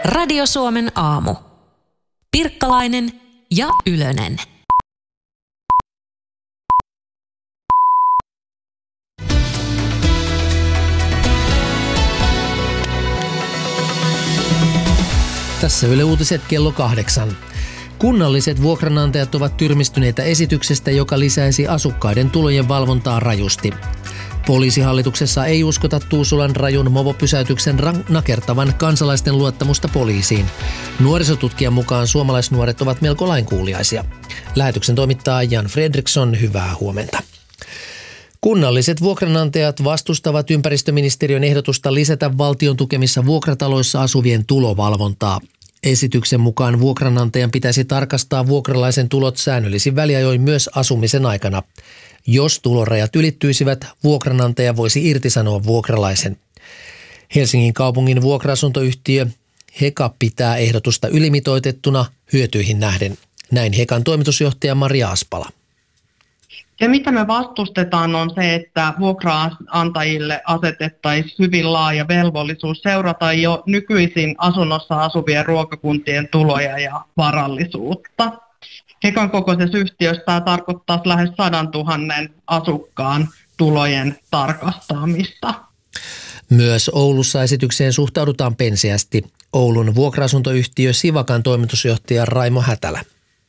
Radio Suomen aamu. Pirkkalainen ja Ylönen. Tässä Yle Uutiset kello 8. Kunnalliset vuokranantajat ovat tyrmistyneitä esityksestä, joka lisäisi asukkaiden tulojen valvontaa rajusti. Poliisihallituksessa ei uskota Tuusulan rajun movopysäytyksen nakertavan kansalaisten luottamusta poliisiin. Nuorisotutkijan mukaan suomalaisnuoret ovat melko lainkuuliaisia. Lähetyksen toimittaa Jan Fredriksson, hyvää huomenta. Kunnalliset vuokranantajat vastustavat ympäristöministeriön ehdotusta lisätä valtion tukemissa vuokrataloissa asuvien tulovalvontaa. Esityksen mukaan vuokranantajan pitäisi tarkastaa vuokralaisen tulot säännöllisin väliajoin myös asumisen aikana. Jos tulorajat ylittyisivät, vuokranantaja voisi irtisanoa vuokralaisen. Helsingin kaupungin vuokra-asuntoyhtiö Heka pitää ehdotusta ylimitoitettuna hyötyihin nähden. Näin Hekan toimitusjohtaja Maria Aspala. Se, mitä me vastustetaan, on se, että vuokraantajille asetettaisiin hyvin laaja velvollisuus seurata jo nykyisin asunnossa asuvien ruokakuntien tuloja ja varallisuutta. Hekan kokoisessa yhtiössä tämä tarkoittaa lähes 100 000 asukkaan tulojen tarkastamista. Myös Oulussa esitykseen suhtaudutaan penseästi. Oulun vuokra-asuntoyhtiö Sivakan toimitusjohtaja Raimo Hätälä.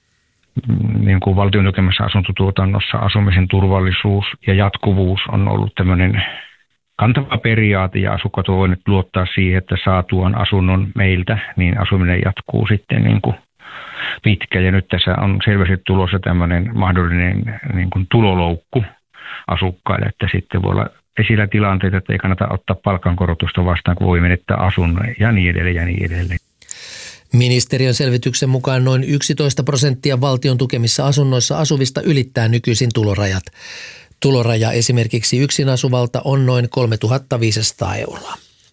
Niin kuin valtion tukemassa asuntotuotannossa asumisen turvallisuus ja jatkuvuus on ollut tämmöinen kantava periaate ja asukkaat ovat voineet luottaa siihen, että saatuaan asunnon meiltä, niin asuminen jatkuu sitten niin kuin pitkä. Ja nyt tässä on selvästi tulossa tämmöinen mahdollinen niin kuin tuloloukku asukkaille, että sitten voi olla esillä tilanteita, että ei kannata ottaa palkankorotusta vastaan, kun voi menettää asunnon ja niin edelleen ja niin edelleen. Ministeriön selvityksen mukaan noin 11% valtion tukemissa asunnoissa asuvista ylittää nykyisin tulorajat. Tuloraja esimerkiksi yksin asuvalta on noin 3 500 euroa.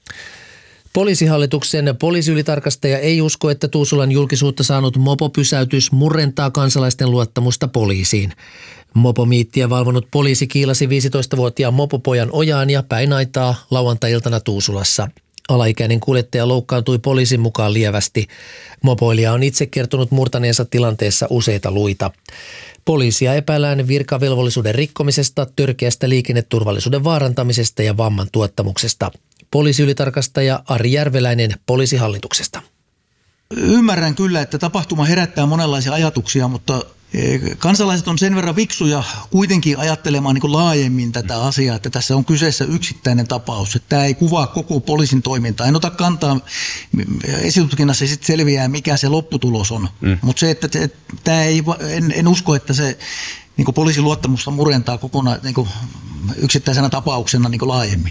Poliisihallituksen poliisiylitarkastaja ei usko, että Tuusulan julkisuutta saanut mopopysäytys murentaa kansalaisten luottamusta poliisiin. Mopomiittiä valvonut poliisi kiilasi 15-vuotiaan mopopojan ojaan ja päin aitaa lauantai-iltana Tuusulassa. Alaikäinen kuljettaja loukkaantui poliisin mukaan lievästi. Mopoilija on itse kertonut murtaneensa tilanteessa useita luita. Poliisia epäillään virkavelvollisuuden rikkomisesta, törkeästä liikenneturvallisuuden vaarantamisesta ja vamman tuottamuksesta. Poliisiylitarkastaja Ari Järveläinen Poliisihallituksesta. Ymmärrän kyllä, että tapahtuma herättää monenlaisia ajatuksia, mutta kansalaiset on sen verran viksuja kuitenkin ajattelemaan niin kuin laajemmin tätä asiaa, että tässä on kyseessä yksittäinen tapaus. Että tämä ei kuvaa koko poliisin toimintaa. En ota kantaa, esitutkinnassa sitten selviää, mikä se lopputulos on. Mutta se, että tämä ei, en usko, että se niin kuin poliisin luottamusta murentaa kokonaan niin kuin yksittäisenä tapauksena niin kuin laajemmin.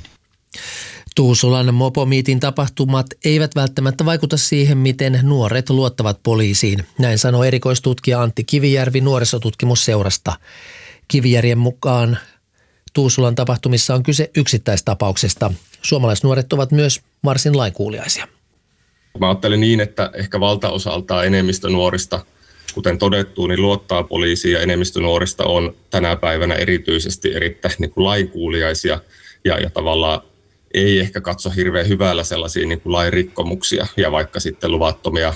Tuusulan mopomiitin tapahtumat eivät välttämättä vaikuta siihen, miten nuoret luottavat poliisiin. Näin sanoo erikoistutkija Antti Kivijärvi Nuorisotutkimusseurasta. Kivijärjen mukaan Tuusulan tapahtumissa on kyse yksittäistapauksesta. Suomalaisnuoret ovat myös varsin lainkuuliaisia. Mä ajattelen niin, että ehkä valtaosaltaan enemmistö nuorista, kuten todettu, niin luottaa poliisiin ja enemmistö nuorista on tänä päivänä erityisesti erittäin niin kuin lainkuuliaisia ja tavallaan ei ehkä katso hirveän hyvällä sellaisia niin kuin lain rikkomuksia ja vaikka sitten luvattomia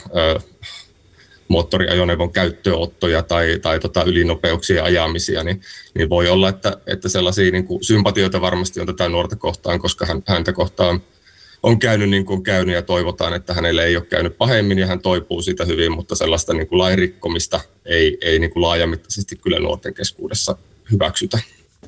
moottoriajoneuvon käyttöönottoja tai ylinopeuksien ajamisia, niin voi olla, että sellaisia niin kuin sympatioita varmasti on tätä nuorta kohtaan, koska häntä kohtaan on käynyt niin kuin on käynyt ja toivotaan, että hänelle ei ole käynyt pahemmin ja hän toipuu siitä hyvin, mutta sellaista niin kuin lain rikkomista ei niin kuin laajamittaisesti kyllä nuorten keskuudessa hyväksytä.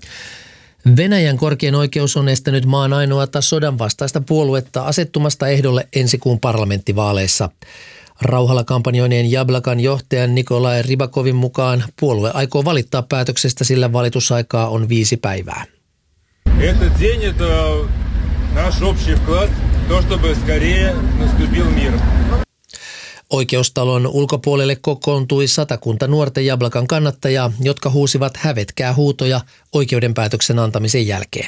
Venäjän korkein oikeus on estänyt maan ainoata sodan vastaista puoluetta asettumasta ehdolle ensi kuun parlamenttivaaleissa. Rauhalla kampanjoineen Jablakan johtajan Nikolai Rybakovin mukaan puolue aikoo valittaa päätöksestä, sillä valitusaikaa on 5 päivää. Этот день это наш общий вклад в то, чтобы скорее наступил мир. Oikeustalon ulkopuolelle kokoontui 100 nuorten Jablakan kannattajaa, jotka huusivat hävetkää huutoja oikeudenpäätöksen antamisen jälkeen.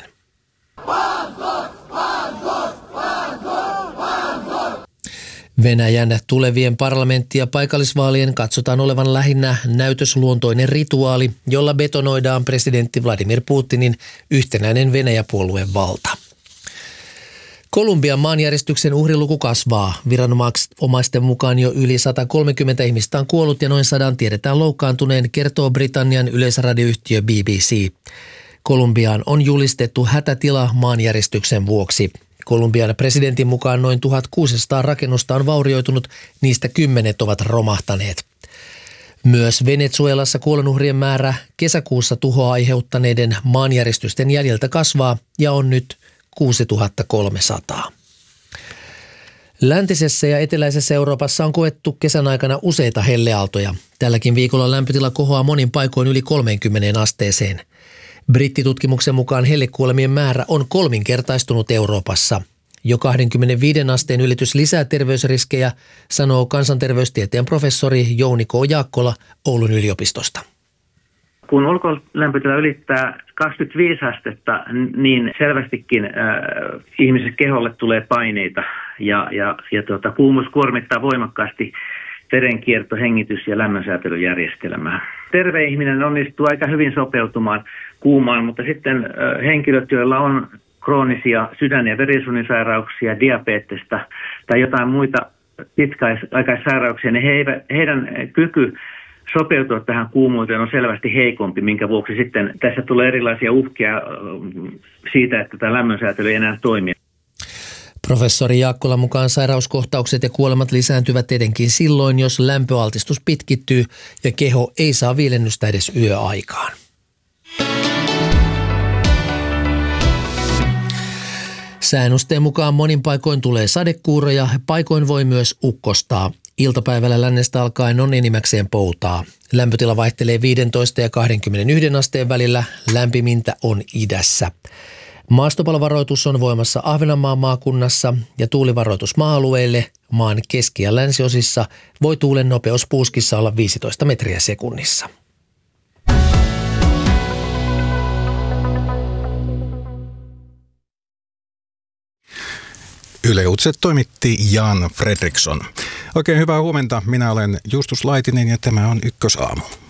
Venäjän tulevien parlamentti- ja paikallisvaalien katsotaan olevan lähinnä näytösluontoinen rituaali, jolla betonoidaan presidentti Vladimir Putinin yhtenäinen Venäjä-puolueen valta. Kolumbian maanjäristyksen uhriluku kasvaa. Viranomaisten mukaan jo yli 130 ihmistä on kuollut ja noin 100 tiedetään loukkaantuneen, kertoo Britannian yleisradioyhtiö BBC. Kolumbiaan on julistettu hätätila maanjäristyksen vuoksi. Kolumbian presidentin mukaan noin 1600 rakennusta on vaurioitunut, niistä 10 ovat romahtaneet. Myös Venezuelassa kuolonuhrien määrä kesäkuussa tuhoa aiheuttaneiden maanjäristysten jäljiltä kasvaa ja on nyt 6300. Läntisessä ja eteläisessä Euroopassa on koettu kesän aikana useita helleaaltoja. Tälläkin viikolla lämpötila kohoaa monin paikoin yli 30 asteeseen. Brittitutkimuksen mukaan hellekuolemien määrä on kolminkertaistunut Euroopassa. Jo 25 asteen ylitys lisää terveysriskejä, sanoo kansanterveystieteen professori Jouni K. Jaakkola Oulun yliopistosta. Kun ulkolämpötila ylittää 25 astetta, niin selvästikin ihmisen keholle tulee paineita ja kuumuus kuormittaa voimakkaasti verenkierto-, hengitys- ja lämmönsäätelyjärjestelmää. Terve ihminen onnistuu aika hyvin sopeutumaan kuumaan, mutta sitten henkilöt, joilla on kroonisia sydän- ja verisuonisairauksia, diabetesta tai jotain muita pitkäaikaissairauksia, niin heidän kyky sopeutua tähän kuumuuteen on selvästi heikompi, minkä vuoksi sitten tässä tulee erilaisia uhkia siitä, että tämä lämmönsäätely ei enää toimi. Professori Jaakkola mukaan sairauskohtaukset ja kuolemat lisääntyvät etenkin silloin, jos lämpöaltistus pitkittyy ja keho ei saa viilennystä edes yöaikaan. Säännösten mukaan monin paikoin tulee sadekuuroja, paikoin voi myös ukkostaa. Iltapäivällä lännestä alkaen on enimmäkseen poutaa. Lämpötila vaihtelee 15 ja 21 asteen välillä, lämpimintä on idässä. Maastopalovaroitus on voimassa Ahvenanmaan maakunnassa ja tuulivaroitus maa-alueille. Maan keski- ja länsiosissa voi tuulen nopeus puuskissa olla 15 metriä sekunnissa. Yle Uutiset toimitti Jan Fredriksson. Oikein hyvää huomenta. Minä olen Justus Laitinen ja tämä on Ykkösaamu.